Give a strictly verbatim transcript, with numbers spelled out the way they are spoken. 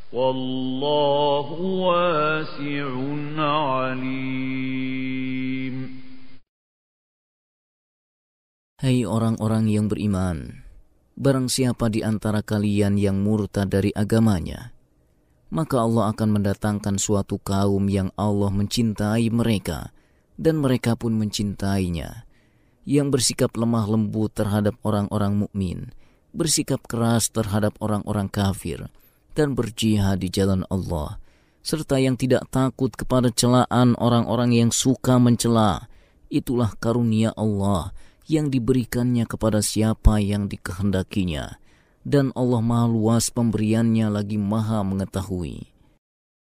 Wallahu wasi'un alim. Hai orang-orang yang beriman, barang siapa di antara kalian yang murtad dari agamanya, maka Allah akan mendatangkan suatu kaum yang Allah mencintai mereka dan mereka pun mencintainya, yang bersikap lemah lembut terhadap orang-orang mukmin, bersikap keras terhadap orang-orang kafir, dan berjihad di jalan Allah, serta yang tidak takut kepada celaan orang-orang yang suka mencela. Itulah karunia Allah yang diberikannya kepada siapa yang dikehendakinya, dan Allah Maha Luas pemberiannya lagi Maha mengetahui.